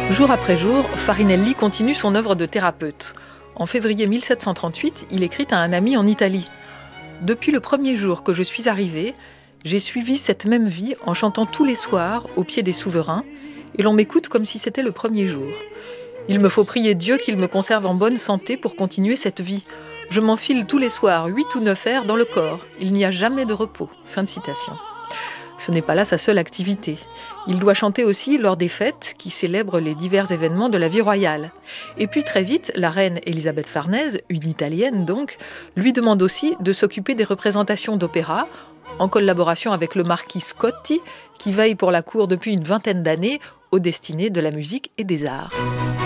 Jour après jour, Farinelli continue son œuvre de thérapeute. En février 1738, il écrit à un ami en Italie. « Depuis le premier jour que je suis arrivé, j'ai suivi cette même vie en chantant tous les soirs au pied des souverains, et l'on m'écoute comme si c'était le premier jour. Il me faut prier Dieu qu'il me conserve en bonne santé pour continuer cette vie. Je m'enfile tous les soirs 8 ou 9 airs dans le corps. Il n'y a jamais de repos. » Fin de citation. Ce n'est pas là sa seule activité. Il doit chanter aussi lors des fêtes qui célèbrent les divers événements de la vie royale. Et puis très vite, la reine Elisabeth Farnèse, une Italienne donc, lui demande aussi de s'occuper des représentations d'opéra, en collaboration avec le marquis Scotti, qui veille pour la cour depuis une vingtaine d'années aux destinées de la musique et des arts.